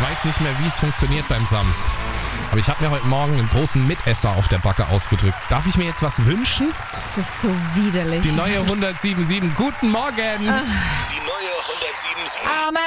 weiß nicht mehr, wie es funktioniert beim Sams. Aber ich habe mir heute Morgen einen großen Mitesser auf der Backe ausgedrückt. Darf ich mir jetzt was wünschen? Das ist so widerlich. Die neue 107.7. Guten Morgen! Die neue 107.7.